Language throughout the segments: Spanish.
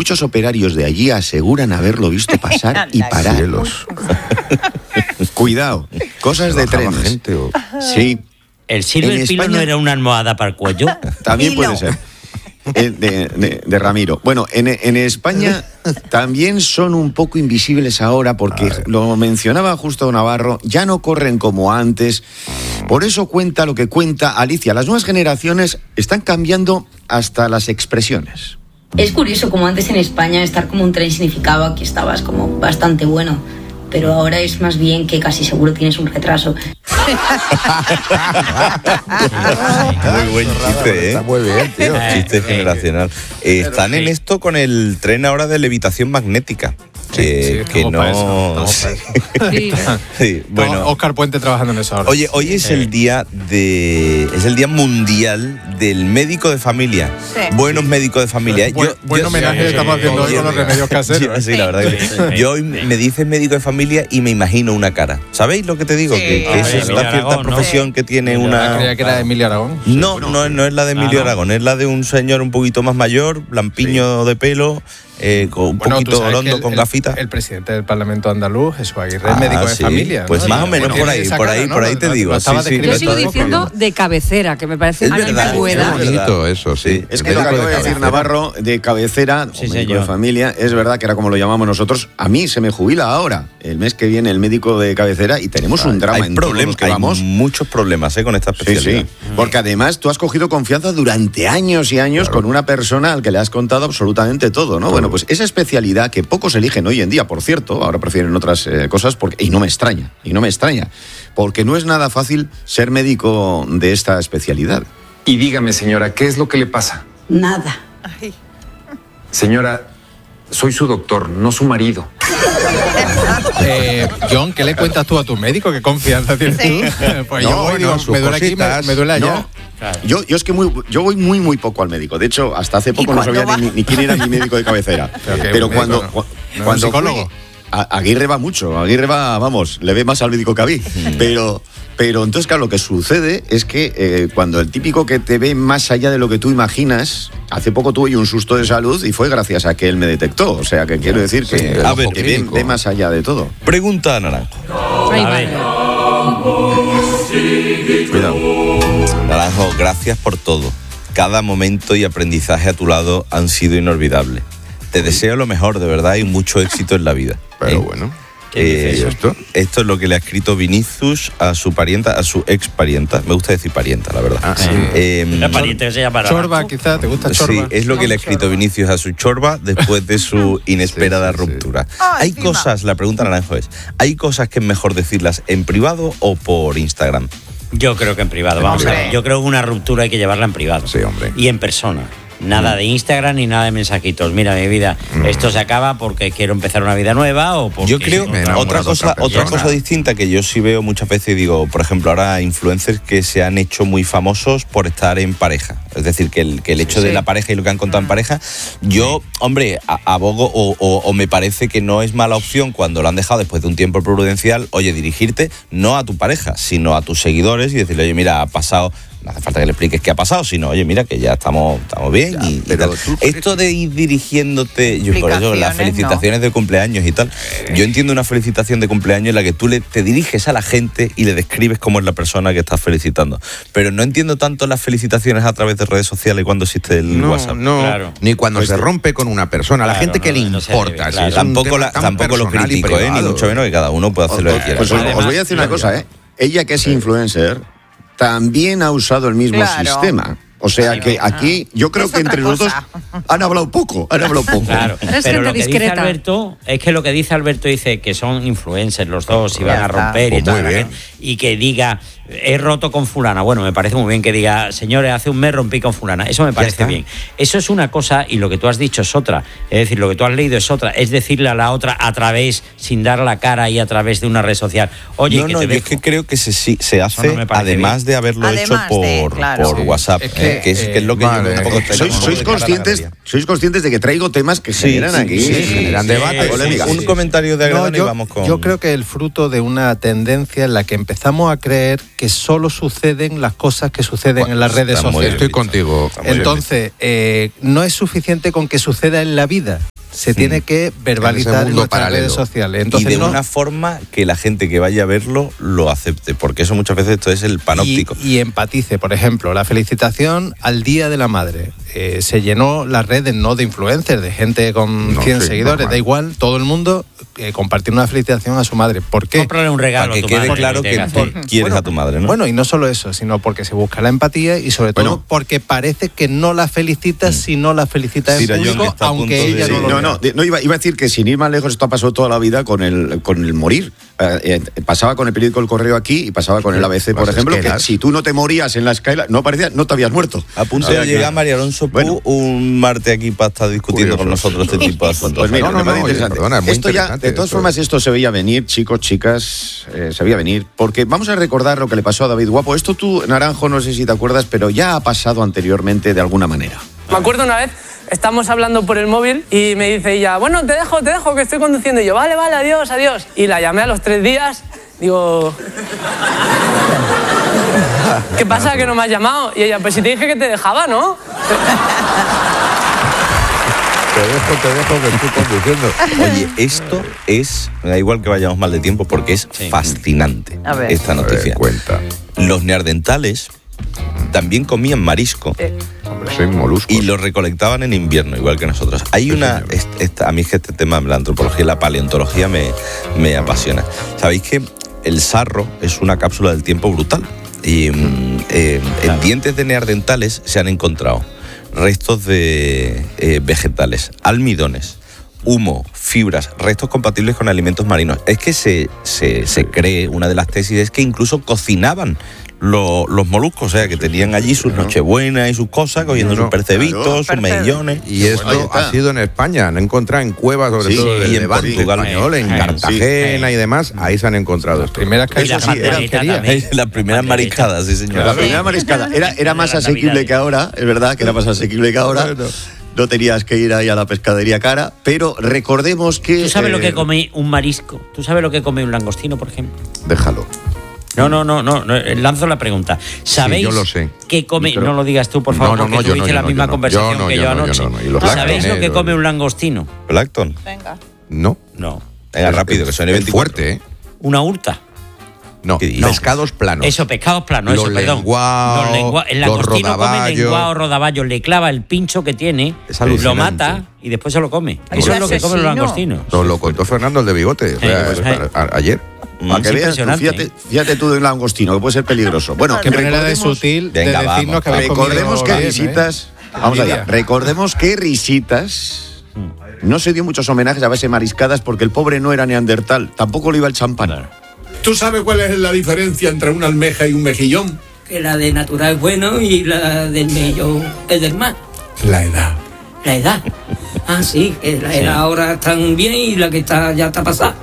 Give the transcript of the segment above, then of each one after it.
muchos operarios de allí aseguran haberlo visto pasar y parar. Cielos. Cuidado, cosas de ¿Bajaba trenes. gente o...? Sí, ¿El Silver En Pilo España- no era una almohada para el cuello? también puede ser. De Ramiro. Bueno, en España también son un poco invisibles ahora porque lo mencionaba justo Navarro, ya no corren como antes. Por eso cuenta lo que cuenta Alicia. Las nuevas generaciones están cambiando hasta las expresiones. Es curioso como antes en España estar como un tren significaba que estabas como bastante bueno, pero ahora es más bien que casi seguro tienes un retraso. Muy buen chiste, ¿eh? Está muy bien, tío. Chiste generacional. Están en esto con el tren ahora de levitación magnética. Que estamos no. para eso, estamos para eso. Sí. Sí, bueno. Oscar Puente trabajando en eso ahora. Oye, hoy es el día mundial del médico de familia. Sí. Buenos médicos de familia. Buen homenaje estamos haciendo hoy con los remedios caseros. Sí, la verdad que sí. Yo hoy me dices médico de familia y me imagino una cara. ¿Sabéis lo que te digo? Sí. Que eso es Emilio una cierta Aragón, ¿no? profesión que tiene una... Creía que era Emilio Aragón. No, no es la de Emilio ¿no? Aragón, es la de un señor un poquito más mayor, lampiño de pelo, con un Bueno, tú poquito sabes que orondo, con gafitas. El presidente del Parlamento andaluz, Jesús Aguirre, es médico de sí. familia. Pues ¿no? más o menos Bueno, por ahí, tiene esa por cara, ahí, ¿no? por ahí te Lo digo. estaba Sí, sí, Yo describiendo sigo todo diciendo como- de cabecera, que me parece Es una verdad, antigüedad. Qué bonito eso, sí. Es que lo que acaba de decir Navarro de cabecera, Sí, o médico señor. de familia, es verdad que era como lo llamamos nosotros. A mí se me jubila ahora, el mes que viene, el médico de cabecera y tenemos un drama Hay en todos problemas, los que hay vamos. muchos problemas con esta Sí, especialidad. sí, porque además tú has cogido confianza durante años y años con una persona al que le has contado absolutamente todo, ¿no? Bueno, pues esa especialidad que pocos eligen hoy en día, por cierto, ahora prefieren otras cosas, y no me extraña, porque no es nada fácil ser médico de esta especialidad. Y dígame, señora, ¿qué es lo que le pasa? Nada. Señora, soy su doctor, no su marido. John, ¿qué le cuentas tú a tu médico? ¿Qué confianza tienes tú? Pues No, yo voy, digo, no, sus me duele aquí, cositas. me duele allá. No, yo es que yo voy muy poco al médico. De hecho, hasta hace poco no sabía ni quién era mi médico de cabecera. Pero qué Cuando médico, ¿no? cuando ¿Un psicólogo? fui, Aguirre va mucho. Aguirre va, vamos, le ve más al médico que a mí. Pero entonces, claro, lo que sucede es que cuando el típico que te ve más allá de lo que tú imaginas, hace poco tuve yo un susto de salud y fue gracias a que él me detectó. O sea, que quiero decir que, a ver, que ve más allá de todo. Pregunta a Naranjo. Ay, A ver. Cuidado. Naranjo, gracias por todo. Cada momento y aprendizaje a tu lado han sido inolvidables. Te deseo lo mejor, de verdad, y mucho éxito en la vida. Pero bueno. ¿Y esto? Esto es lo que le ha escrito Vinicius a su parienta, a su ex parienta. Me gusta decir parienta, la verdad. Ah, sí. La pariente que se llama Chorba, Naranjo. quizá, ¿te gusta Sí, Chorba? es lo que le ha escrito Vinicius a su chorba después de su inesperada Sí, sí, sí. ruptura. Ay, Hay encima. cosas, la pregunta Naranjo es, ¿hay cosas que es mejor decirlas en privado o por Instagram? Yo creo que en privado, vamos a Hombre. ver. Yo creo que una ruptura hay que llevarla en privado. Sí, hombre. Y en persona. Nada de Instagram ni nada de mensajitos. Mira, mi vida, esto se acaba porque quiero empezar una vida nueva o porque... Yo creo me enamoro otra de otra cosa persona. distinta que yo sí veo muchas veces, digo, por ejemplo, ahora influencers que se han hecho muy famosos por estar en pareja. Es decir, que el hecho de la pareja y lo que han contado en pareja, yo, hombre, abogo o me parece que no es mala opción cuando lo han dejado después de un tiempo prudencial, oye, dirigirte no a tu pareja, sino a tus seguidores y decirle, oye, mira, ha pasado... No hace falta que le expliques qué ha pasado, sino, oye, mira, que ya estamos bien. Ya, y pero tal. tú crees Esto de ir dirigiéndote, yo por eso las Explicaciones, felicitaciones de cumpleaños y tal. Yo entiendo una felicitación de cumpleaños en la que tú te diriges a la gente y le describes cómo es la persona que estás felicitando. Pero no entiendo tanto las felicitaciones a través de redes sociales cuando existe el No, WhatsApp. no, Claro. ni cuando Pues se rompe con una persona. A la Claro, gente que no, le no se importa. debe, si claro. es un Tampoco, tema tan tampoco lo personal y critico, ni privado. mucho menos, que cada uno puede hacer lo que quiera. Pues Además, os voy a decir una cosa, Ella que es influencer también ha usado el mismo Claro. sistema. O sea que aquí yo creo Es que entre otra los dos cosa. han hablado poco. Claro, Eres pero gente lo que dice discreta. Alberto es que lo que dice Alberto dice que son influencers los dos y van Ya a está. romper y Pues tal, muy bien. y que diga he roto con fulana. Bueno, me parece muy bien que diga señores, hace un mes rompí con fulana. Eso me parece está. bien. Eso es una cosa y lo que tú has dicho es otra. Es decir, lo que tú has leído es otra. Es decirle a la otra a través, sin dar la cara y a través de una red social. Oye, No, que no, te yo es dejo. que creo que se hace no me parece además de haberlo hecho Además de, por, claro. por Sí. WhatsApp, Es que, que es lo que vale, yo un poco estoy ¿Sois, como sois de cara a la conscientes, galería. sois conscientes de que traigo temas que generan aquí. generan debate. polémica. Un comentario de No, Agradón y vamos con... yo creo que el fruto de una tendencia en la que empezamos a creer que solo suceden las cosas que suceden en las redes está muy sociales. Estoy contigo. Está muy bien Entonces, no es suficiente con que suceda en la vida. se tiene que verbalizar en mundo nuestras paralelo. redes sociales. Y Entonces, de no- una forma que la gente que vaya a verlo lo acepte, porque eso muchas veces esto es el panóptico. y empatice. Por ejemplo, la felicitación al Día de la Madre. Se llenó las redes no de influencers, de gente con 100 sí, seguidores, normal. da igual, todo el mundo compartir una felicitación a su madre. ¿Por qué? Cómprale un regalo Para que a tu quede madre, claro que tenga tú fe. quieres a tu madre, ¿no? Bueno, y no solo eso, sino porque se busca la empatía y sobre todo Bueno. porque parece que no la felicitas si no la felicitas en Sira John público, está a punto aunque de- ella Sí, no lo No, vea. no, iba a decir que sin ir más lejos, esto ha pasado toda la vida con el morir. Pasaba con el periódico El Correo aquí y pasaba con el ABC, por las ejemplo, que esquelas. si tú no te morías en la esquela, no parecía, no te habías muerto. A punto O sea de que- llegar María Alonso Pú Bueno. un martes aquí para estar discutiendo con Curioso. nosotros este tipo de asuntos. Pues mira, No, no, me parece no, oye, interesante. perdona, es muy Esto ya, interesante de todas esto. formas, esto se veía venir, chicos, chicas, se veía venir, porque vamos a recordar lo que le pasó a David Guapo. Esto tú, Naranjo, no sé si te acuerdas, pero ya ha pasado anteriormente de alguna manera. Me acuerdo una vez, estamos hablando por el móvil y me dice ella, bueno, te dejo, que estoy conduciendo. Y yo, vale, adiós, adiós. Y la llamé a los 3 días, digo... ¿Qué pasa, que no me has llamado? Y ella, pues si te dije que te dejaba, ¿no? Te dejo que estoy conduciendo. Oye, esto es, me da igual que vayamos mal de tiempo porque es fascinante A ver. esta noticia. Cuenta. Los neandertales también comían marisco Hombre, soy molusco. y lo recolectaban en invierno, igual que nosotros. Hay Sí, una, señor. a mí es que este tema de la antropología y la paleontología me apasiona. ¿Sabéis que el sarro es una cápsula del tiempo brutal? Y en dientes de neandertales se han encontrado restos de vegetales, almidones, humo, fibras, restos compatibles con alimentos marinos. Es que se cree, una de las tesis es que incluso cocinaban los moluscos, o sea, que tenían allí sus nochebuenas y sus cosas, cogiendo sus percebitos, claro. sus mejillones. Y esto Ahí está. ha sido en España, han encontrado en cuevas, sobre Sí, todo y del en Levante Portugal. español, en Sí, Cartagena y demás, ahí se han encontrado esto. Primeras Y la caídas de pandereta pesquería. también. Las primeras mariscadas, sí, señor. La primera mariscada era más De las asequible Navidades. que ahora, es verdad que era más asequible que ahora. No tenías que ir ahí a la pescadería cara, pero recordemos que... ¿Tú sabes lo que come un marisco? ¿Tú sabes lo que come un langostino, por ejemplo? Déjalo. No, lanzo la pregunta. ¿Sabéis yo lo sé. qué come? Pero- No lo digas tú, por favor, No, porque yo tuviste no, la yo misma no. conversación Yo no, que yo yo no, anoche. yo no. Y los ¿Sabéis lo que lácteos, come un langostino? Plancton. Venga. No. No. Venga, rápido, que suene Es 24. fuerte, ¿eh? Una hurta. No, ¿Qué dices? pescados planos. Eso, pescados planos, Los eso, perdón. lenguaos, El los langostino come rodaballos. lenguado, rodaballo, le clava el pincho que tiene, Es lo alucinante. mata y después se lo come. Ay, Eso qué es lo que comen los asesino. langostinos. Nos lo contó Fernando, el de bigote. O sea, pues, ayer. Para que Es veas, tú, impresionante. fíjate tú de un langostino, que puede ser peligroso. Bueno, Qué manera de recordemos- sutil Venga, de decirnos vamos, que habéis comido Recordemos que bien, ¿eh? Risitas. Vamos allá. Recordemos que Risitas no se dio muchos homenajes a base de mariscadas porque el pobre no era neandertal. Tampoco le iba el champán. ¿Tú sabes cuál es la diferencia entre una almeja y un mejillón? Que la de natural es bueno y la del mejillón es del mar. La edad. La edad. Ah, sí, que la edad ahora está bien y la que está ya está pasada.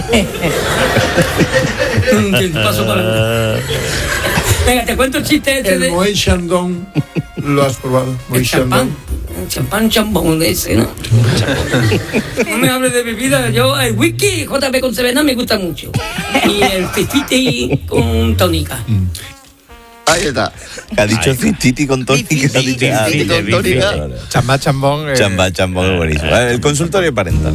¿Qué pasó con la- Venga, te cuento el chiste este El de... Moët Chandon, ¿lo has probado? El Moët champán. Chandon. El champán chambón de ese, ¿no? No me hables de bebida. Yo, el whisky JB con Sevena me gusta mucho. Y el fifty con tónica. Ahí está. Ha dicho Titi con tónica. Ha dicho Titi con tónica. Chambá, chambón. Chambón es buenísimo. El consultorio parental.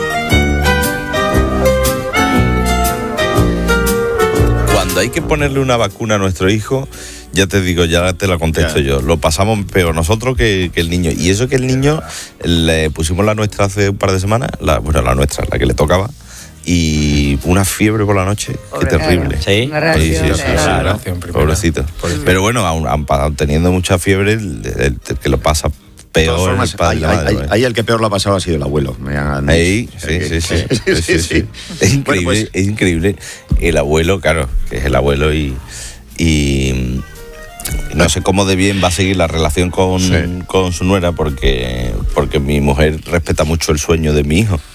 Cuando hay que ponerle una vacuna a nuestro hijo, ya te digo, ya te la contesto yo. Lo pasamos peor nosotros que el niño. Y eso que el niño, le pusimos la nuestra hace un par de semanas, la nuestra, la que le tocaba, y una fiebre por la noche. Qué terrible. Sí. Una reacción, claro. reacción primera. Pobrecito. Pero bueno, aun teniendo mucha fiebre, el que lo pasa De todas peor formas, el padre y la madre, ahí el que peor lo ha pasado ha sido el abuelo. Me han Ahí, dicho. sí. Es increíble, Bueno, pues, es increíble. El abuelo, claro, que es el abuelo y no sé cómo de bien va a seguir la relación con su nuera porque mi mujer respeta mucho el sueño de mi hijo.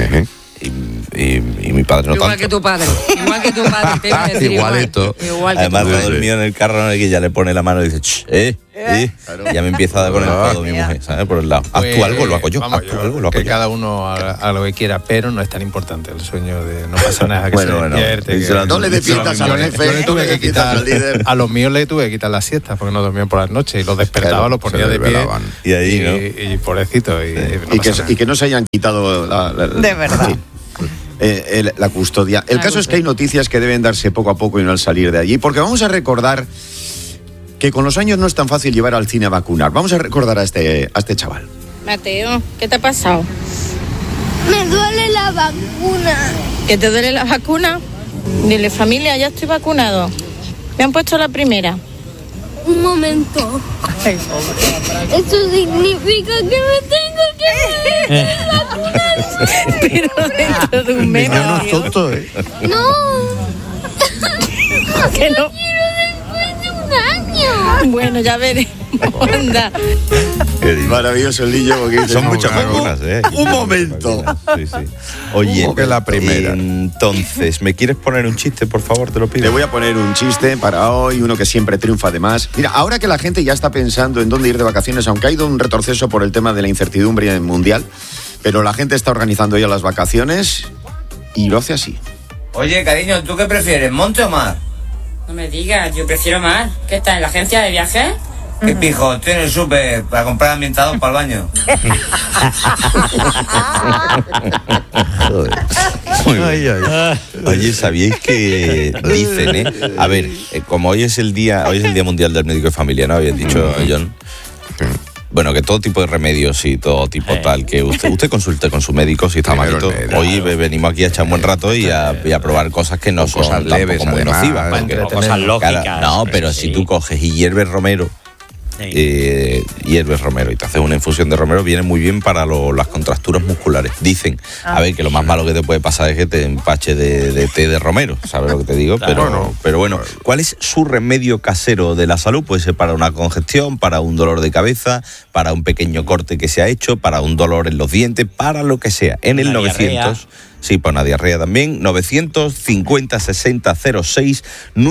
Y mi padre no Igual tanto. que tu padre. Igual que tu padre. Te iba a decir Igualito. Igual que Además, tu está padre. dormido en el carro, ¿no? Y que ya le pone la mano y dice, Ya me empieza a dar con el codo mi mujer, ¿sabes? Por el lado. Haz tú algo, lo hago yo. Haz tú algo, lo hago que yo. cada uno haga lo que quiera, pero no es tan importante el sueño de no pasa nada, que Bueno, se despierte. no le defiendas al jefe, Yo le tuve que quitar al líder. a los míos le tuve que quitar las siestas porque no dormían por las noches y los despertaba, Claro, los ponía se de pie desvelaban. Y ahí, ¿no? y pobrecito y Y que no se hayan quitado De verdad. sí. La custodia. El caso es que hay noticias que deben darse poco a poco y no al salir de allí, porque vamos a recordar que con los años no es tan fácil llevar al cine a vacunar. Vamos a recordar a este chaval. Mateo, ¿qué te ha pasado? Me duele la vacuna. ¿Que te duele la vacuna? Dile, familia, ya estoy vacunado. Me han puesto la primera. Un momento. Eso significa que me tengo que vacunar. Pero dentro de un mes. No es tonto, ¿eh? No. Que no. Quiero después de un año. Bueno, ya veremos. Anda. Maravilloso el niño. Porque Son muchas vacunas, ¿eh? Un momento. Sí. Oye, ¿Cómo que la primera? Entonces, ¿me quieres poner un chiste, por favor? Te lo pido. Te voy a poner un chiste para hoy, uno que siempre triunfa además. Mira, ahora que la gente ya está pensando en dónde ir de vacaciones, aunque ha ido un retroceso por el tema de la incertidumbre mundial, pero la gente está organizando ya las vacaciones y lo hace así. Oye, cariño, ¿tú qué prefieres, monte o mar? No me digas, yo prefiero mar. ¿Qué está en la agencia de viajes? ¿Qué pijo? Estoy en el súper para comprar ambientador para el baño. Oye, ¿sabíais que dicen, A ver, como hoy es el día mundial del médico de familia, ¿no? Habías dicho, John. Bueno, que todo tipo de remedios y todo tipo tal, que usted consulte con su médico si está malito. Hoy venimos aquí a echar un buen rato y a probar cosas que no son cosas leves, tampoco muy además, nocivas. porque- cosas lógicas. No, pero si tú coges y hierves romero, hierves romero y te haces una infusión de romero, viene muy bien para las contracturas musculares. Dicen, a ver, que lo más malo que te puede pasar es que te empache de té de romero, ¿sabes lo que te digo? Claro. Pero bueno, ¿cuál es su remedio casero de la salud? Puede ser para una congestión, para un dolor de cabeza, para un pequeño corte que se ha hecho, para un dolor en los dientes, para lo que sea. En el Una 900... diarrea. Sí, para una diarrea también. 950-60-06,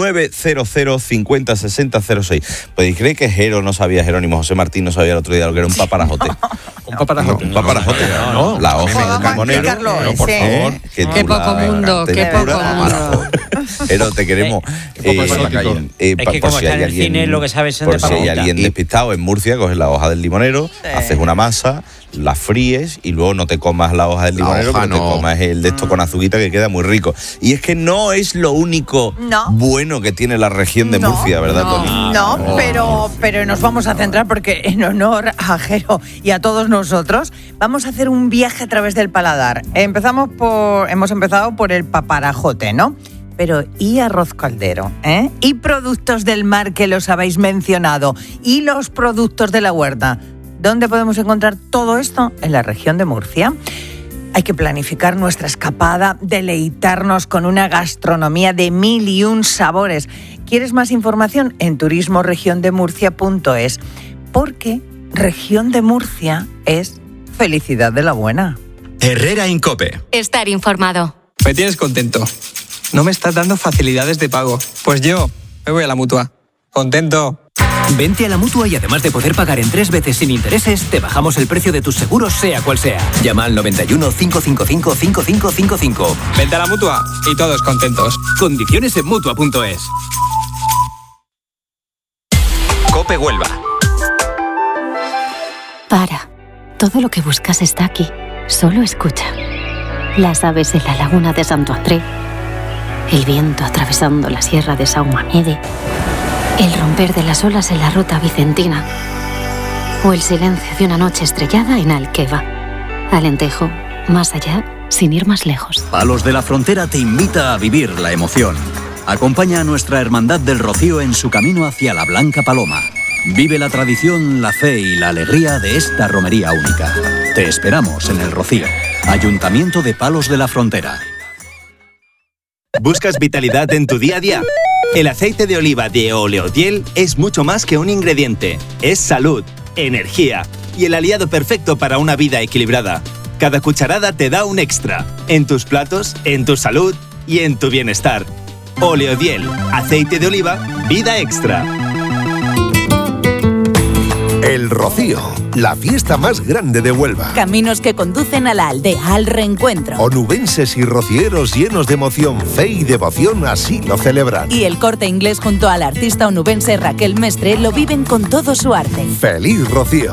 900-50-60-06. Pues creéis que Jero no sabía, Jerónimo José Martín no sabía el otro día lo que era un paparajote. un paparajote. Un paparajote, no. La hoja del limonero. explicarlo, Por sí. favor. Que Qué tú poco mundo, qué tempura. poco mundo. Jero, te queremos. Es que como está en el cine, lo que sabes es de por si hay papita. alguien despistado en Murcia, coges la hoja del limonero, haces una masa, la fríes y luego no te comas la hoja del limonero, hoja pero te no. comas el de esto con azuquita que queda muy rico. Y es que no es lo único bueno que tiene la región de Murcia, ¿verdad, Tony? No, pero nos vamos a centrar porque en honor a Jero y a todos nosotros vamos a hacer un viaje a través del paladar. Hemos empezado por el paparajote, ¿no? Pero ¿y arroz caldero? ¿Y productos del mar que los habéis mencionado? ¿Y los productos de la huerta? ¿Dónde podemos encontrar todo esto? En la región de Murcia. Hay que planificar nuestra escapada, deleitarnos con una gastronomía de 1001 sabores. ¿Quieres más información? En turismoregiondemurcia.es. Porque Región de Murcia es felicidad de la buena. Herrera Incope. Estar informado. Me tienes contento. No me estás dando facilidades de pago. Pues yo me voy a la Mutua. Contento. Vente a la Mutua y además de poder pagar en 3 veces sin intereses, te bajamos el precio de tus seguros sea cual sea. Llama al 91 555 5555. Vente a la Mutua y todos contentos. Condiciones en Mutua.es. Cope Huelva. Para. Todo lo que buscas está aquí. Solo escucha. Las aves en la laguna de Santo André. El viento atravesando la sierra de Saumamiede. El romper de las olas en la ruta vicentina. O el silencio de una noche estrellada en Alqueva. Alentejo, más allá, sin ir más lejos. Palos de la Frontera te invita a vivir la emoción. Acompaña a nuestra Hermandad del Rocío en su camino hacia la Blanca Paloma. Vive la tradición, la fe y la alegría de esta romería única. Te esperamos en el Rocío. Ayuntamiento de Palos de la Frontera. ¿Buscas vitalidad en tu día a día? El aceite de oliva de Oleodiel es mucho más que un ingrediente. Es salud, energía y el aliado perfecto para una vida equilibrada. Cada cucharada te da un extra. En tus platos, en tu salud y en tu bienestar. Oleodiel, aceite de oliva, vida extra. El Rocío, la fiesta más grande de Huelva. Caminos que conducen a la aldea, al reencuentro. Onubenses y rocieros llenos de emoción, fe y devoción así lo celebran. Y el Corte Inglés junto a la artista onubense Raquel Mestre lo viven con todo su arte. ¡Feliz Rocío!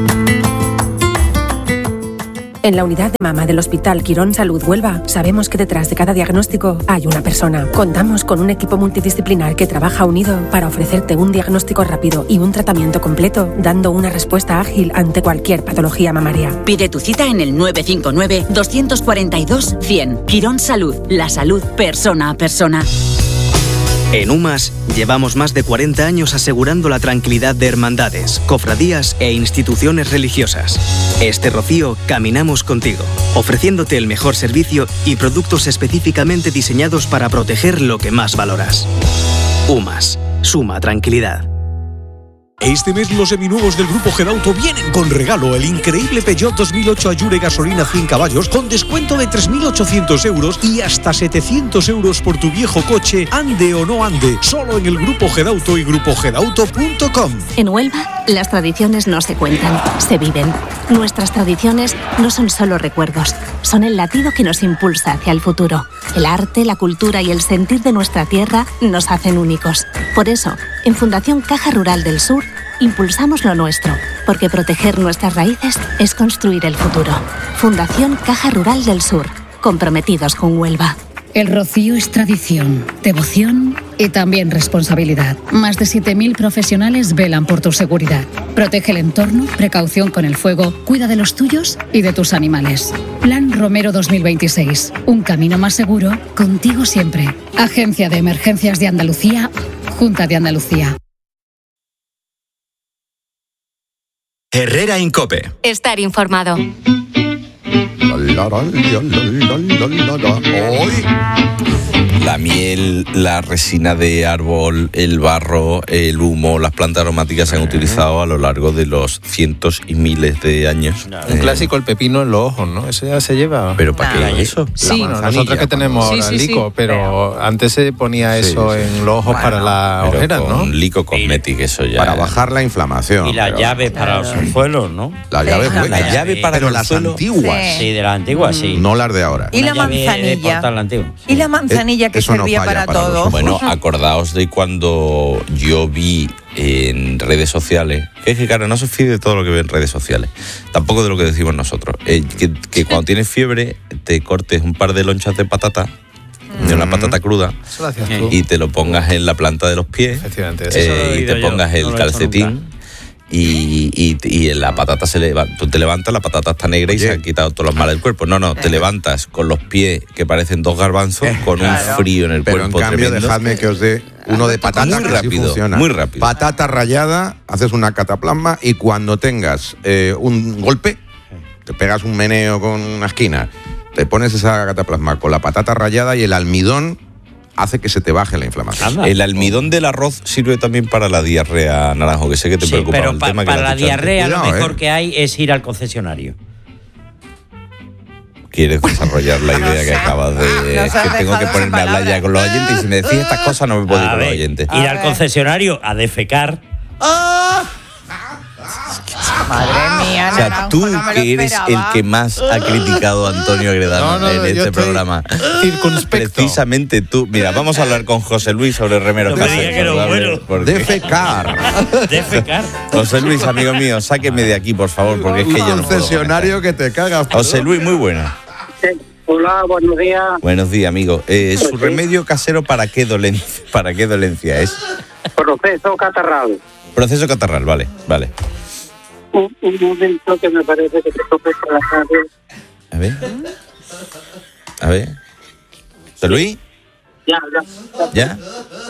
En la unidad de mama del Hospital Quirón Salud Huelva sabemos que detrás de cada diagnóstico hay una persona. Contamos con un equipo multidisciplinar que trabaja unido para ofrecerte un diagnóstico rápido y un tratamiento completo, dando una respuesta ágil ante cualquier patología mamaria. Pide tu cita en el 959-242-100. Quirón Salud, la salud persona a persona. En UMAS llevamos más de 40 años asegurando la tranquilidad de hermandades, cofradías e instituciones religiosas. Este Rocío caminamos contigo, ofreciéndote el mejor servicio y productos específicamente diseñados para proteger lo que más valoras. UMAS, suma tranquilidad. Este mes los seminuevos del Grupo Gedauto vienen con regalo: el increíble Peugeot 2008 Allure gasolina 100 caballos con descuento de 3.800 euros y hasta 700 euros por tu viejo coche, ande o no ande, solo en el Grupo Gedauto y grupogedauto.com. En Huelva, las tradiciones no se cuentan, se viven. Nuestras tradiciones no son solo recuerdos, son el latido que nos impulsa hacia el futuro. El arte, la cultura y el sentir de nuestra tierra nos hacen únicos. Por eso, en Fundación Caja Rural del Sur, impulsamos lo nuestro, porque proteger nuestras raíces es construir el futuro. Fundación Caja Rural del Sur, comprometidos con Huelva. El Rocío es tradición, devoción y también responsabilidad. Más de 7.000 profesionales velan por tu seguridad. Protege el entorno, precaución con el fuego, cuida de los tuyos y de tus animales. Plan Romero 2026. Un camino más seguro, contigo siempre. Agencia de Emergencias de Andalucía, Junta de Andalucía. Herrera Incope. Estar informado. Hoy La miel, la resina de árbol, el barro, el humo, las plantas aromáticas se han utilizado a lo largo de los cientos y miles de años. Un clásico, el pepino en los ojos, ¿no? Eso ya se lleva. ¿Pero para qué es eso? Sí, nosotros que tenemos ahora lico, pero antes se ponía eso en los ojos para las ojeras, ¿no? Lico cosmético, eso ya. Para bajar la inflamación. Y la llave para los orzuelos, ¿no? La llave buena. La llave para pero los las orzuelos. antiguas. Sí, de las antiguas, sí. No las de ahora. Y la manzanilla. Y la manzanilla que eso no servía falla para para todo. Bueno, acordaos de cuando yo vi en redes sociales, que es que claro, no se fíe de todo lo que ve en redes sociales, tampoco de lo que decimos nosotros, que cuando tienes fiebre te cortes un par de lonchas de patata, de una patata cruda, y te lo pongas en la planta de los pies, y te pongas el calcetín. Y en la patata se levanta, tú te levantas, la patata está negra y se han quitado todos los males del cuerpo. No, te levantas con los pies que parecen dos garbanzos, con un frío en el pero cuerpo en cambio, tremendo. dejadme que os dé uno de patata muy que rápido, sí funciona. muy rápido. Patata rallada, haces una cataplasma y cuando tengas un golpe, te pegas un meneo con una esquina, te pones esa cataplasma con la patata rallada y el almidón hace que se te baje la inflamación. El almidón del arroz sirve también para la diarrea, Naranjo, que sé que te preocupa pero el tema. para la diarrea Cuidado, lo mejor que hay es ir al concesionario. Quieres desarrollar la idea que acabas de... Nos has que tengo que dejado ponerme a sin hablar ya con los palabras. oyentes y si me decís estas cosas no me puedo ir con los oyentes. Ir al concesionario a defecar. Madre mía, O sea, Naranjo, tú no me lo que eres el esperaba. que más ha criticado a Antonio Agredano en yo este estoy programa. circunspecto. Precisamente tú. Mira, vamos a hablar con José Luis sobre remeros. No me diga que no, bueno. Defecar. Defecar. José Luis, amigo mío, sáqueme de aquí, por favor, porque es que yo no puedo. Concesionario que te cagas. José Luis, muy buena. Hola, buenos días. Buenos días, amigo. ¿Su remedio casero para qué dolencia es? Proceso catarral. Proceso catarral, vale. Un momento que me parece que te toque por la radio. A ver. ¿José Luis? Ya.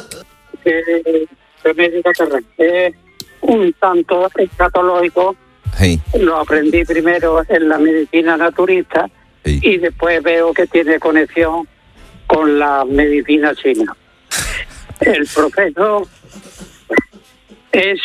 Remedio catarral. Un tanto escatológico. Sí. Lo aprendí primero en la medicina naturista y después veo que tiene conexión con la medicina china. El proceso es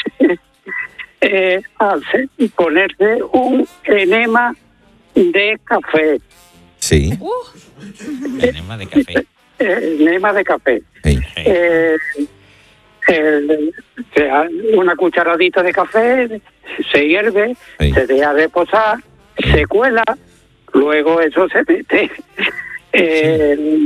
ponerse un enema de café. Sí. Enema de café. Enema de café. una cucharadita de café, se hierve, se deja reposar, se cuela, luego eso se mete en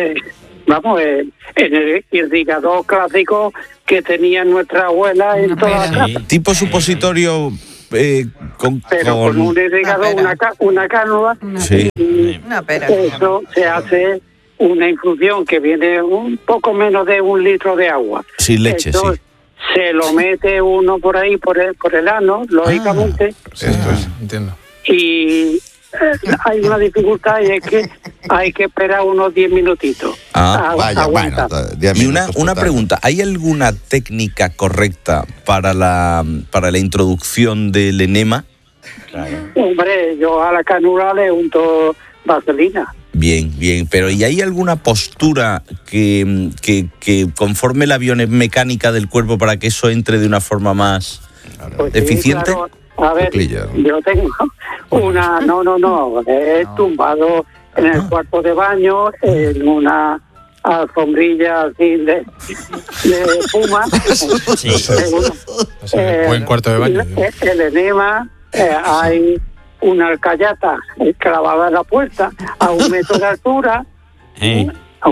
el irrigador clásico que tenía nuestra abuela en toda la casa. Tipo supositorio con un irrigador, una cánula. Sí. Y eso se hace una infusión que viene un poco menos de 1 litro de agua. Sin leche, eso, sí. Se lo mete uno por ahí, por el ano, lógicamente. Entiendo. Y hay una dificultad y es que hay que esperar unos 10 minutitos. Bueno. Y una pregunta, ¿hay alguna técnica correcta para la introducción del enema? Hombre, yo a la cánula le unto vaselina. Bien, pero ¿y hay alguna postura que conforme la biomecánica del cuerpo para que eso entre de una forma más eficiente? Sí, claro. A ver, yo tengo una... No, he tumbado en el cuarto de baño en una alfombrilla así de espuma. Buen cuarto de baño. El enema, hay una alcayata clavada en la puerta a 1 metro de altura, y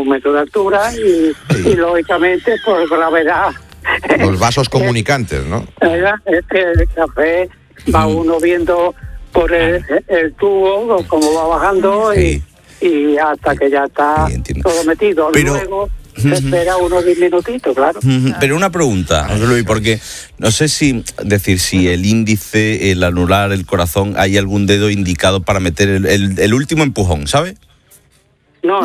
lógicamente por gravedad. Los vasos comunicantes, ¿no? El café va uno viendo por el tubo cómo va bajando y hasta que ya está todo metido. Pero, luego se espera unos 10 minutitos, claro. Pero una pregunta, José Luis, porque no sé si el índice, el anular, el corazón, hay algún dedo indicado para meter el último empujón, ¿sabe? No,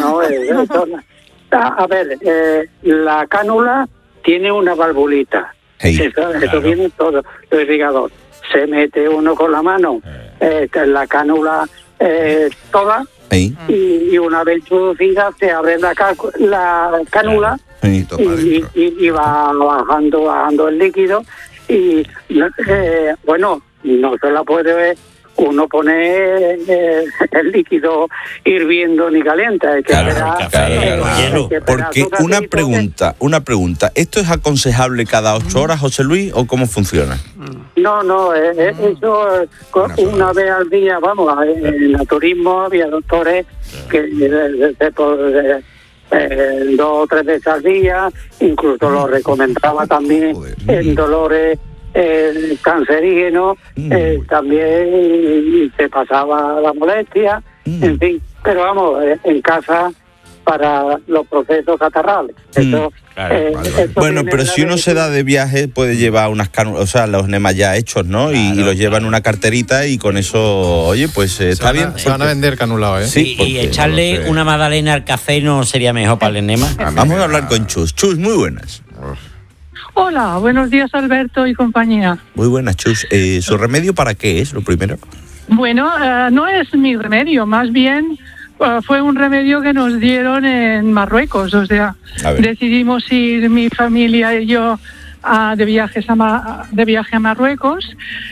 a ver, la cánula tiene una valvulita. Eso viene todo, el irrigador. Se mete uno con la mano en la cánula toda y una vez introducida se abre la cánula y va bajando el líquido y no se la puede uno poner el líquido hirviendo ni caliente. Hay que claro. Porque una pregunta, ¿esto es aconsejable cada 8 horas, José Luis, o cómo funciona? No, eso una vez al día, vamos, en el naturismo había doctores que 2 o 3 veces al día, incluso lo recomendaba también en dolores cancerígenos, también se pasaba la molestia, en fin, pero vamos, en casa para los procesos catarrales. Eso, bueno, pero si uno se da de viaje puede llevar unas cánulas, o sea, los enemas ya hechos, ¿no? Y los lleva en una carterita y con eso, oye, pues está bien. Se van a vender canulados, ¿eh? Sí, y echarle una magdalena al café no sería mejor para el enema. Vamos a hablar con Chus. Chus, muy buenas. Hola, buenos días Alberto y compañía. Muy buenas, Chus. ¿Su remedio para qué es, lo primero? Bueno, no es mi remedio, más bien fue un remedio que nos dieron en Marruecos. O sea, decidimos ir mi familia y yo de viaje a Marruecos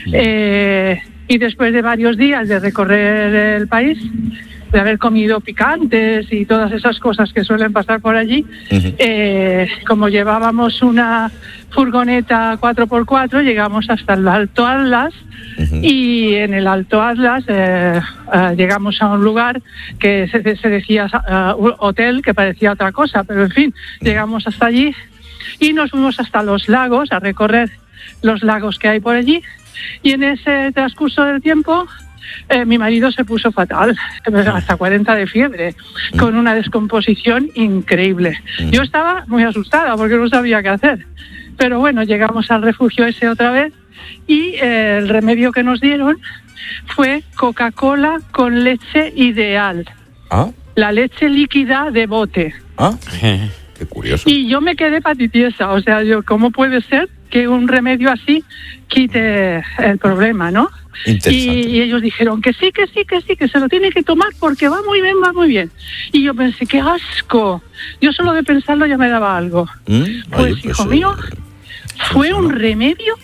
y después de varios días de recorrer el país, de haber comido picantes y todas esas cosas que suelen pasar por allí, como llevábamos una furgoneta 4x4, llegamos hasta el Alto Atlas y en el Alto Atlas llegamos a un lugar que se decía hotel, que parecía otra cosa, pero en fin, llegamos hasta allí y nos fuimos hasta los lagos a recorrer los lagos que hay por allí, y en ese transcurso del tiempo mi marido se puso fatal, hasta 40 de fiebre, con una descomposición increíble. Yo estaba muy asustada porque no sabía qué hacer, pero bueno, llegamos al refugio ese otra vez y el remedio que nos dieron fue Coca-Cola con leche ideal, la leche líquida de bote. Qué curioso. Y yo me quedé patitiesa, o sea, ¿cómo puede ser que un remedio así quite el problema, no? Y ellos dijeron que sí, que se lo tiene que tomar porque va muy bien. Y yo pensé, qué asco. Yo solo de pensarlo ya me daba algo. Pues hijo mío, fue un remedio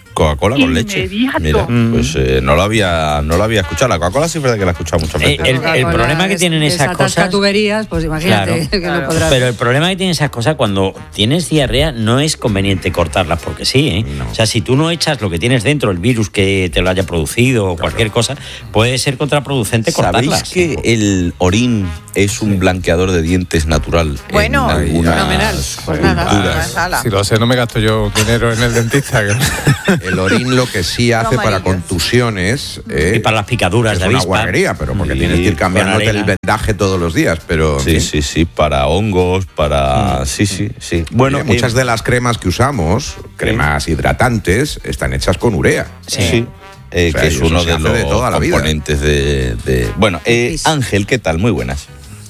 Coca-Cola con leche. Inmediato. Mira, pues no lo había escuchado. La Coca-Cola sí es verdad que la he escuchado muchas veces. El problema que tienen esas cosas... tuberías, pues imagínate que no podrás... Pero el problema que tienen esas cosas, cuando tienes diarrea, no es conveniente cortarlas porque sí, ¿eh? No. O sea, si tú no echas lo que tienes dentro, el virus que te lo haya producido o cualquier cosa, puede ser contraproducente cortarlas. ¿Sabéis que el orín es un blanqueador de dientes natural? Bueno, fenomenal. Pues nada. Si lo sé, no me gasto yo dinero en el dentista. El orín lo que sí hace para contusiones y para las picaduras de avispa. Es una guarrería, pero porque tienes que ir cambiándote el vendaje todos los días. Pero sí, para hongos, para... Sí. Bueno, muchas de las cremas que usamos, cremas hidratantes, están hechas con urea. Sí. Que es uno de los componentes de... Bueno, Ángel, ¿qué tal? Muy buenas.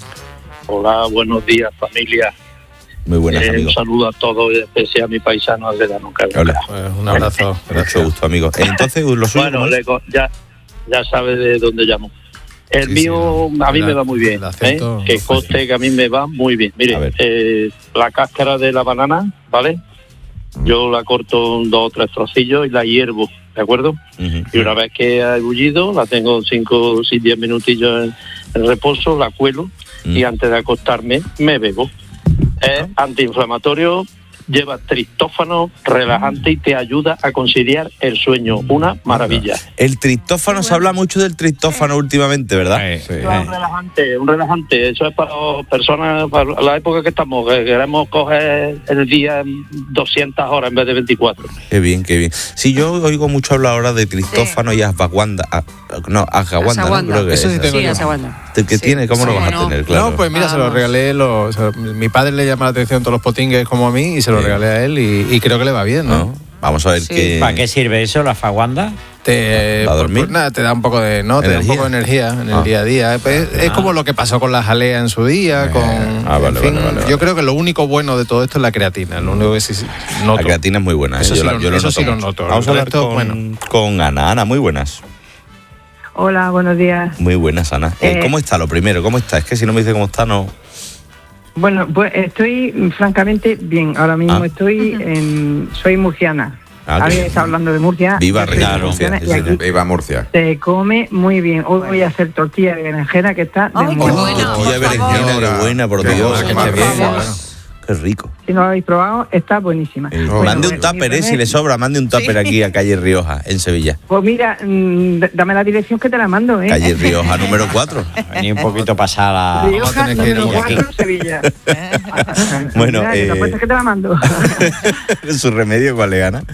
Hola, buenos días, familia. Muy buenas, amigo. Un saludo a todos, en especial a mi paisano Alvedano. Hola. Un abrazo. Mucho gusto, amigo. Entonces, lo suyo... Bueno, ya sabe de dónde llamo. El mío a mí me va muy bien. Que conste que a mí me va muy bien. Mire, la cáscara de la banana, ¿vale? Yo la corto en 2 o 3 trocillos y la hiervo, ¿de acuerdo? Y una vez que ha ebullido, la tengo 5 o 10 minutillos en reposo, la cuelo y antes de acostarme me bebo. Es antiinflamatorio, lleva triptófano, relajante y te ayuda a conciliar el sueño. Una maravilla. El triptófano, se habla mucho del triptófano últimamente, ¿verdad? Sí. Un relajante. Eso es para personas, para la época que estamos, que queremos coger el día en 200 horas en vez de 24. Qué bien. Sí, yo oigo mucho hablar ahora de triptófano y ashwagandha. Ashwagandha, ¿no? Creo que eso sí tengo yo. ¿Qué tiene? ¿Cómo lo vas a tener? Claro. No, pues mira, se lo regalé. Mi padre le llama la atención todos los potingues como a mí y se lo regalé a él y creo que le va bien, ¿no? Vamos a ver qué... ¿Para qué sirve eso, la ashwagandha? ¿Para dormir? Pues nada, te da un poco de energía en el día a día. Es como lo que pasó con la jalea en su día, vale. Yo creo que lo único bueno de todo esto es la creatina. Lo único que sí noto. La creatina es muy buena. Eso sí lo noto. Vamos a hablar con Ana. Ana, muy buenas. Hola, buenos días. Muy buenas, Ana. ¿Cómo está lo primero? ¿Cómo está? Es que si no me dice cómo está, no... Bueno, pues estoy francamente bien. Ahora mismo soy murciana. Alguien está hablando de Murcia. Viva Murcia. Viva Murcia. Se come muy bien. Hoy voy a hacer tortilla de berenjena que está de muy buena. Tortilla de berenjena, qué buena, por Dios. Qué rico. Si no lo habéis probado, está buenísima. Mande un tupper, si le sobra, mande un tupper aquí a Calle Rioja, en Sevilla. Pues mira, dame la dirección que te la mando, Calle Rioja, número 4. Vení un poquito pasada. Rioja, número 4, Sevilla. Bueno, mira, que te la mando. ¿Su remedio cuál es, Ana?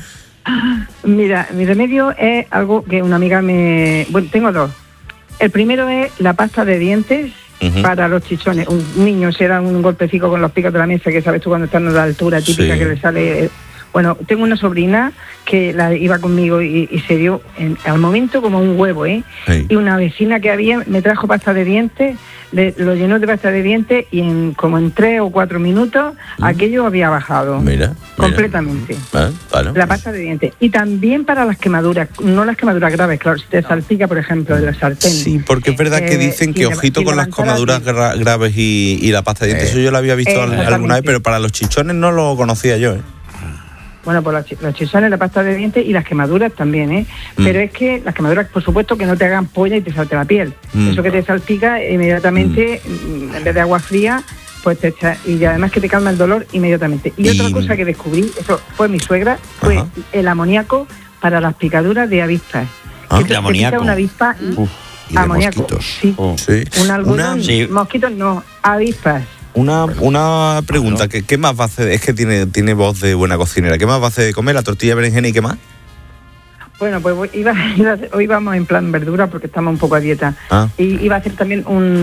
Mira, mi remedio es algo que una amiga Bueno, tengo 2. El primero es la pasta de dientes para los chichones. Un niño se da un golpecito con los picos de la mesa, que sabes tú cuando están a la altura típica que le sale... Bueno, tengo una sobrina que la iba conmigo y se dio al momento como un huevo, Y una vecina que había me trajo pasta de dientes, lo llenó de pasta de dientes y en 3 o 4 minutos aquello había bajado. Mira. Completamente. Vale. La pasta de dientes. Y también para las quemaduras, no las quemaduras graves, claro, si te salpica, por ejemplo, de la sartén. Sí, porque es verdad que dicen que ojito con las quemaduras graves y la pasta de dientes. Eso yo lo había visto alguna vez, pero para los chichones no lo conocía yo, Bueno, pues los chichones, la pasta de dientes y las quemaduras también, Pero es que las quemaduras, por supuesto, que no te hagan polla y te salte la piel. Eso que te salpica, inmediatamente, en vez de agua fría, pues te echa, y además que te calma el dolor inmediatamente. Y otra cosa que descubrí, eso fue mi suegra, fue el amoníaco para las picaduras de avispas. ¿El amoníaco? Una avispa y amoníaco. Sí. Un algodón, mosquitos no, avispas. Una pregunta, ¿qué más va a hacer? Es que tiene voz de buena cocinera. ¿Qué más va a hacer de comer? ¿La tortilla de berenjena y qué más? Bueno, pues hoy vamos en plan verdura porque estamos un poco a dieta. Y iba a hacer también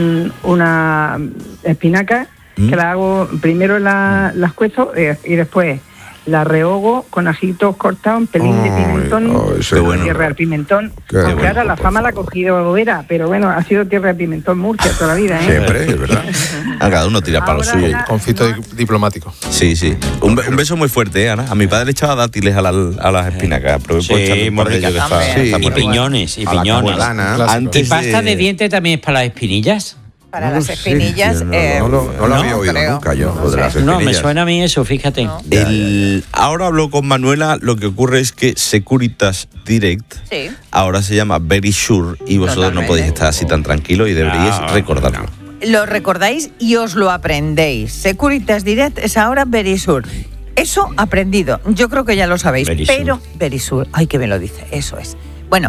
una espinaca que la hago, primero las cuezo y después la rehogo con ajitos cortados, un pelín de pimentón, tierra del pimentón. Aunque ahora la fama la ha cogido Vera, pero bueno, ha sido tierra de pimentón Murcia toda la vida, Siempre, es verdad. Cada uno tira para lo suyo. Conflicto diplomático. Sí. Un beso muy fuerte, Ana. A mi padre le echaba dátiles a las espinacas. Sí, muy ricas. Y piñones. ¿Y pasta de dientes también es para las espinillas? Para las espinillas. No lo había oído nunca yo, lo de las espinillas. No, me suena a mí eso, fíjate. No. Ahora hablo con Manuela, lo que ocurre es que Securitas Direct ahora se llama Verisure y vosotros no podéis estar así tan tranquilos y deberíais recordarlo. Lo recordáis y os lo aprendéis. Securitas Direct es ahora Verisure. Eso aprendido. Yo creo que ya lo sabéis. Verisure. Pero Verisure, ay, que bien lo dice. Eso es. Bueno.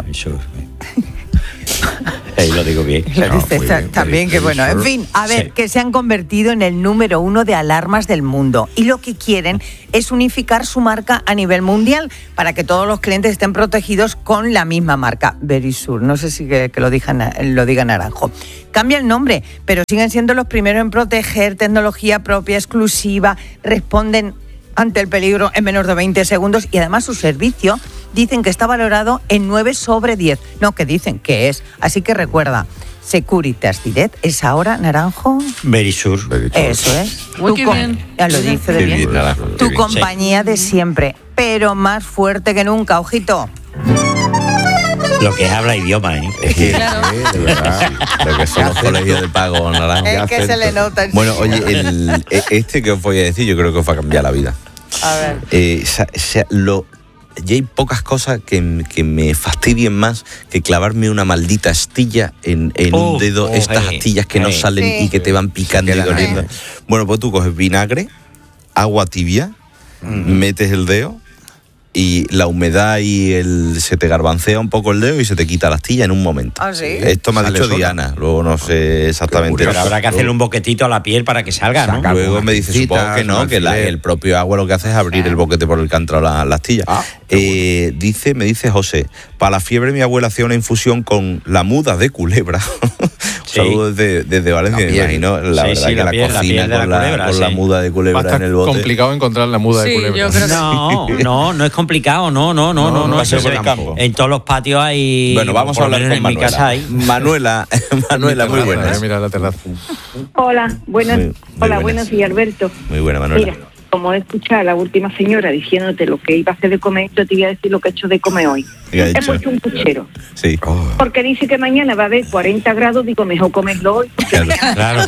Lo digo bien. Lo dice también, que bueno. En fin, a ver, que se han convertido en el número 1 de alarmas del mundo. Y lo que quieren es unificar su marca a nivel mundial para que todos los clientes estén protegidos con la misma marca. Verisure. No sé si que lo diga Naranjo. Cambia el nombre, pero siguen siendo los primeros en proteger tecnología propia, exclusiva, responden ante el peligro en menos de 20 segundos y además su servicio dicen que está valorado en 9 sobre 10. No, que dicen que es. Así que recuerda, Securitas Direct es ahora, Naranjo. Verisure. Eso es. Uy, qué bien. Ya lo dice de bien. Tu compañía de siempre, pero más fuerte que nunca, ojito. Lo que habla idioma, ¿eh? Es que, claro. De verdad, lo que son los colegios de pago, Naranjo. Es que se le nota. Bueno, oye, este que os voy a decir, yo creo que os va a cambiar la vida. A ver. Ya hay pocas cosas que me fastidien más que clavarme una maldita astilla en un dedo, estas astillas que no salen y que te van picando y doliendo. Bueno, pues tú coges vinagre, agua tibia, metes el dedo y la humedad se te garbancea un poco el dedo y se te quita la astilla en un momento. ¿Ah, sí? Esto me ha dicho Diana, luego no sé exactamente. Pero habrá que hacerle un boquetito a la piel para que salga, ¿no? Luego me dice, supongo que no, que el propio agua lo que hace es abrir el boquete por el que ha entrado la astilla. Me dice José, para la fiebre mi abuela hacía una infusión con la muda de culebra. Saludos desde Valencia, me imagino. La verdad que la cocina con la muda de culebra en el bote. Es complicado encontrar la muda de culebra. Yo creo que no es complicado, no. En todos los patios hay. Bueno, vamos a hablar con Manuela. Mi casa hay. Manuela, muy buena. Mira la terraza. Hola, buenos días, Alberto. Muy buena, Manuela. Mira, como he escuchado a la última señora diciéndote lo que iba a hacer de comer, yo te voy a decir lo que he hecho de comer hoy. He puesto un puchero. Sí. Porque dice que mañana va a haber 40 grados, digo, mejor comerlo hoy. Claro.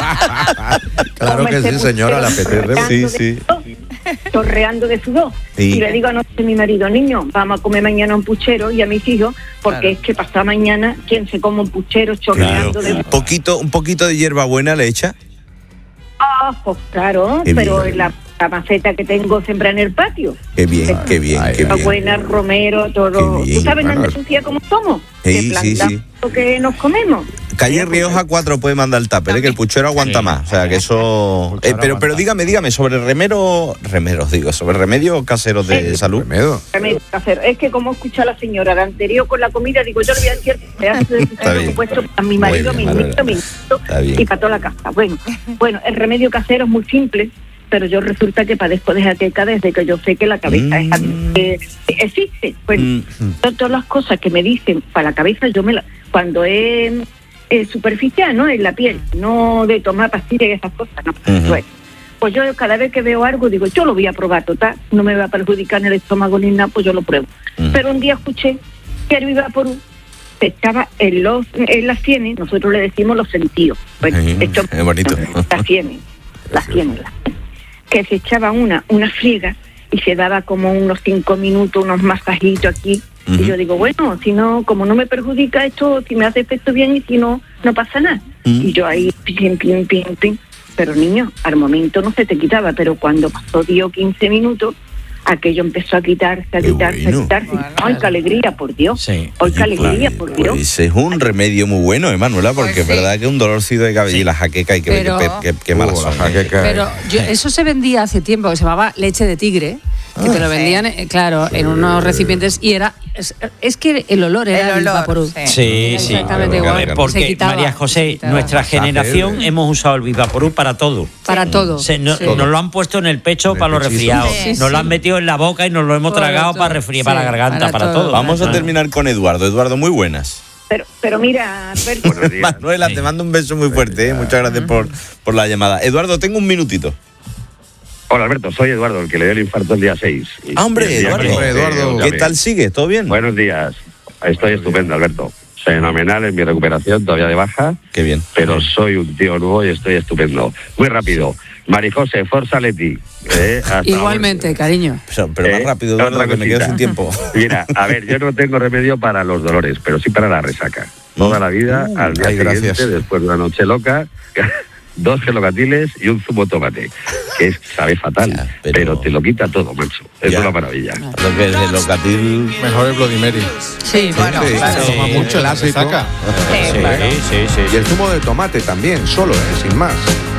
Claro que sí, señora, la apetece. Sí. Torreando de sudor. Sí. Y le digo anoche a mi marido, niño, vamos a comer mañana un puchero, y a mis hijos, porque es que pasado mañana, ¿quién se come un puchero chorreando de sudor? Un poquito de hierbabuena le echa. Pues claro, pero en la maceta que tengo sembrada en el patio. Qué bien. Buena, romero, todo. ¿Tú sabes en Andalucía cómo somos? Sí. Lo que nos comemos. Calle Rioja 4 puede mandar el tupper, que el puchero aguanta más. O sea, que eso. Pero dígame, sobre sobre remedios caseros de salud. Remedio casero. Es que como escucha a la señora la anterior con la comida, digo, yo le voy a decir por supuesto a mi marido, mi nieto, y para toda la casa. Bueno, el remedio casero es muy simple, pero yo resulta que padezco de jaqueca desde que yo sé que la cabeza existe. Bueno, todas las cosas que me dicen para la cabeza, cuando es superficial, ¿no? En la piel, no de tomar pastillas y esas cosas, no. Pues yo cada vez que veo algo digo, yo lo voy a probar, total, no me va a perjudicar en el estómago ni nada, pues yo lo pruebo. Pero un día escuché que el Vivaporub se echaba en las sienes, nosotros le decimos los sentidos. Bueno, esto es bonito. Las sienes, que se echaba una friega y se daba como unos 5 minutos, unos masajitos aquí. Y yo digo, bueno, si no, como no me perjudica esto, si me hace efecto bien y si no, no pasa nada. Y yo ahí, pim. Pero niño, al momento no se te quitaba, pero cuando pasó 10 o 15 minutos, aquello empezó a quitarse. Bueno. ¡Ay, qué alegría, por Dios! Sí. ¡Ay, qué alegría, por Dios! Pues es un remedio muy bueno, Manuela, porque es verdad que un dolorcito de cabello y la jaqueca hay que ver qué mala son. Pero eso se vendía hace tiempo, que se llamaba leche de tigre, que te lo vendían, en unos recipientes, y es que el olor era el Vivaporub. Sí. Exactamente igual. Porque, María José, nuestra generación hemos usado el Vivaporub para todo. Para todo. Nos lo han puesto en el pecho para los resfriados. Nos lo han metido en la boca y nos lo hemos tragado para resfriar, para la garganta, para todo. Vamos a terminar con Eduardo. Eduardo, muy buenas. Pero mira, Alberto. Manuela, te mando un beso muy fuerte. Muchas gracias por la llamada. Eduardo, tengo un minutito. Hola Alberto, soy Eduardo, el que le dio el infarto el día 6. Hombre, Eduardo. ¿Qué tal sigue? ¿Todo bien? Buenos días. estoy estupendo, Alberto. Fenomenal en mi recuperación, todavía de baja. Qué bien. Pero soy un tío nuevo y estoy estupendo. Muy rápido. Marijose, Forza Leti. Igualmente, cariño. Pero más rápido, Eduardo, que me quedo sin tiempo. Mira, a ver, yo no tengo remedio para los dolores, pero sí para la resaca. Toda la vida, al día siguiente, después de una noche loca, 2 gelocatiles y un zumo de tomate, que sabe fatal, pero te lo quita todo, macho. Es una maravilla. Lo que es el locatil... Mejor el Bloody Mary. Sí, bueno, claro. Toma mucho el ácido. Sí. Y el zumo de tomate también, solo, sin más.